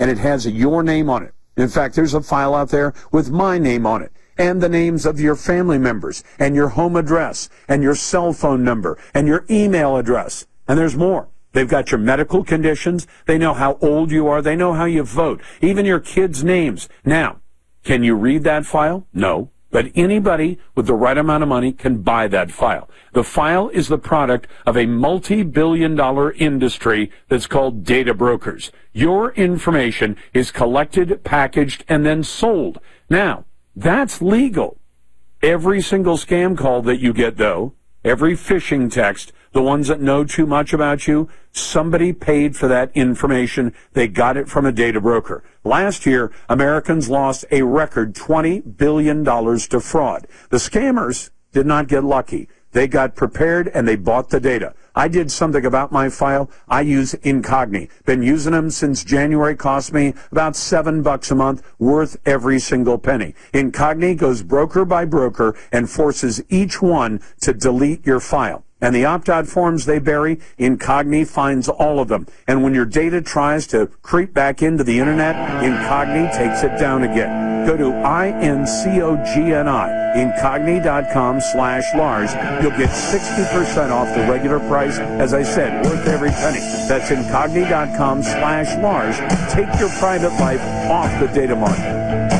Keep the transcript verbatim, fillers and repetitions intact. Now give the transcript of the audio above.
and it has your name on it. In fact, there's a file out there with my name on it, and the names of your family members, and your home address, and your cell phone number, and your email address. And there's more. They've got your medical conditions. They know how old you are. They know how you vote. Even your kids' names. Now, can you read that file? No. But anybody with the right amount of money can buy that file. The file is the product of a multi-billion dollar industry that's called data brokers. Your information is collected, packaged, and then sold. Now, that's legal. Every single scam call that you get, though, every phishing text, the ones that know too much about you, somebody paid for that information. They got it from a data broker. Last year, Americans lost a record twenty billion dollars to fraud. The scammers did not get lucky. They got prepared and they bought the data. I did something about my file. I use Incogni. Been using them since January. Cost me about seven bucks a month, worth every single penny. Incogni goes broker by broker and forces each one to delete your file. And the opt-out forms they bury, Incogni finds all of them. And when your data tries to creep back into the internet, Incogni takes it down again. Go to I N C O G N I, Incogni.com slash Lars. You'll get sixty percent off the regular price. As I said, worth every penny. That's Incogni.com slash Lars. Take your private life off the data market.